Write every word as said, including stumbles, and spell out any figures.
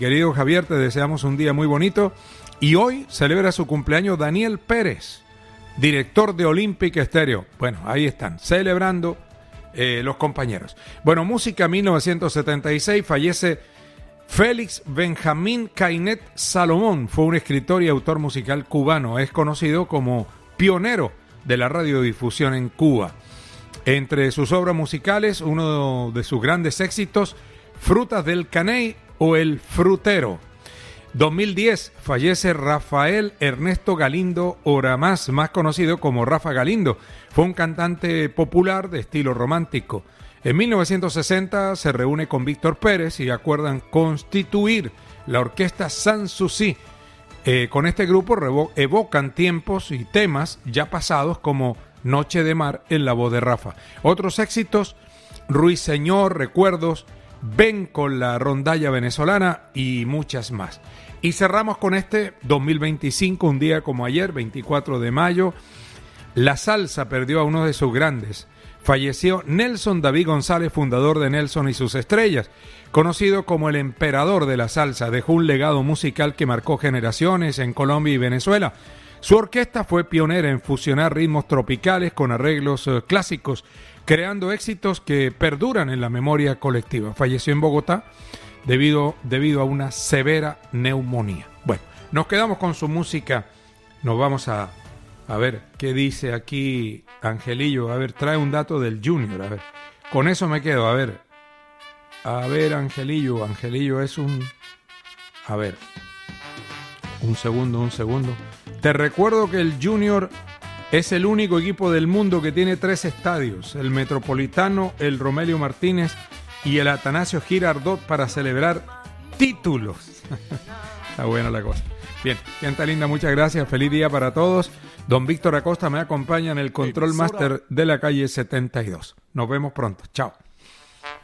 Querido Javier, te deseamos un día muy bonito. Y hoy celebra su cumpleaños Daniel Pérez, director de Olympic Stereo. Bueno, ahí están, celebrando eh, los compañeros. Bueno, música, mil novecientos setenta y seis, fallece Félix Benjamín Cainet Salomón. Fue un escritor y autor musical cubano. Es conocido como pionero de la radiodifusión en Cuba. Entre sus obras musicales, uno de sus grandes éxitos, Frutas del Caney o El Frutero. dos mil diez fallece Rafael Ernesto Galindo Oramás, más conocido como Rafa Galindo. Fue un cantante popular de estilo romántico. En mil novecientos sesenta se reúne con Víctor Pérez y acuerdan constituir la orquesta Sanssouci. Eh, con este grupo revo- evocan tiempos y temas ya pasados como Noche de Mar en la voz de Rafa. Otros éxitos, Ruiseñor, Recuerdos, Ven con la rondalla venezolana y muchas más. Y cerramos con este dos mil veinticinco, un día como ayer, veinticuatro de mayo. La salsa perdió a uno de sus grandes. Falleció Nelson David González, fundador de Nelson y sus Estrellas. Conocido como el emperador de la salsa, dejó un legado musical que marcó generaciones en Colombia y Venezuela. Su orquesta fue pionera en fusionar ritmos tropicales con arreglos eh, clásicos, creando éxitos que perduran en la memoria colectiva. Falleció en Bogotá debido, debido a una severa neumonía. Bueno, nos quedamos con su música. Nos vamos a, a ver qué dice aquí Angelillo. A ver, trae un dato del Junior. A ver, con eso me quedo. A ver, a ver, Angelillo. Angelillo es un... A ver, un segundo, un segundo. Te recuerdo que el Junior es el único equipo del mundo que tiene tres estadios, el Metropolitano, el Romelio Martínez y el Atanasio Girardot, para celebrar títulos. Está buena la cosa. Bien, gente linda, muchas gracias, feliz día para todos. Don Víctor Acosta me acompaña en el Control Master de la calle setenta y dos. Nos vemos pronto, chao.